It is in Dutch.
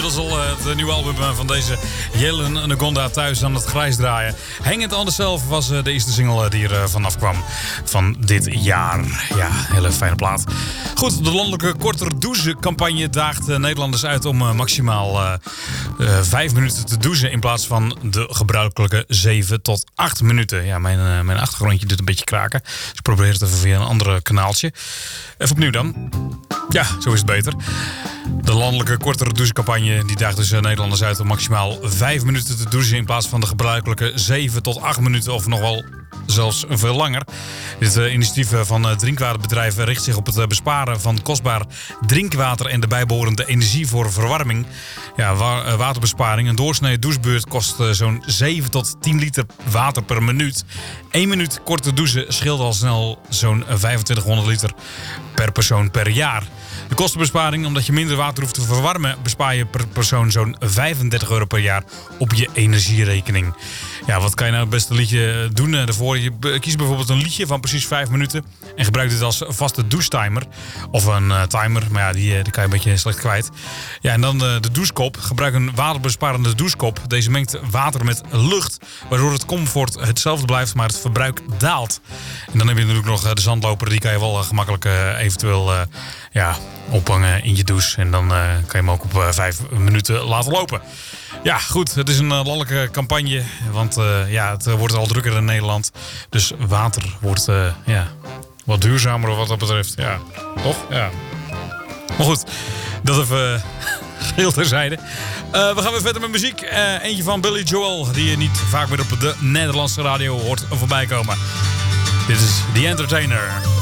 inmiddels al het nieuwe album van deze Jelen Anaconda thuis aan het grijs draaien. Hang It On The Self was de eerste single die er vanaf kwam van dit jaar. Ja, hele fijne plaat. Goed, de landelijke korter douche-campagne daagt Nederlanders uit om maximaal 5 minuten te douchen in plaats van de gebruikelijke 7 tot 8 minuten. Ja, mijn achtergrondje doet een beetje kraken. Dus ik probeer het even via een andere kanaaltje. Even opnieuw dan. Ja, zo is het beter. De landelijke kortere douchecampagne die daagt dus Nederlanders uit om maximaal 5 minuten te douchen in plaats van de gebruikelijke 7 tot 8 minuten of nog wel zelfs veel langer. Dit initiatief van drinkwaterbedrijven richt zich op het besparen van kostbaar drinkwater en de bijbehorende energie voor verwarming. Ja, waterbesparing. Een doorsnee douchebeurt kost zo'n 7 tot 10 liter water per minuut. 1 minuut korte douchen scheelt al snel zo'n 2500 liter per persoon per jaar. De kostenbesparing, omdat je minder water hoeft te verwarmen, bespaar je per persoon zo'n €35 per jaar op je energierekening. Ja, wat kan je nou het beste liedje doen daarvoor? Je kiest bijvoorbeeld een liedje van precies 5 minuten en gebruikt dit als vaste douchetimer. Of een timer, maar ja, die kan je een beetje slecht kwijt. Ja, en dan de douchekop. Gebruik een waterbesparende douchekop. Deze mengt water met lucht, waardoor het comfort hetzelfde blijft, maar het verbruik daalt. En dan heb je natuurlijk nog de zandloper, die kan je wel gemakkelijk eventueel ophangen in je douche. En dan kan je hem ook op 5 minuten laten lopen. Ja, goed. Het is een landelijke campagne. Want het wordt al drukker in Nederland. Dus water wordt wat duurzamer wat dat betreft. Ja, toch? Ja. Maar goed, dat even geheel terzijde. We gaan weer verder met muziek. Eentje van Billy Joel, die je niet vaak meer op de Nederlandse radio hoort voorbij komen. Dit is The Entertainer.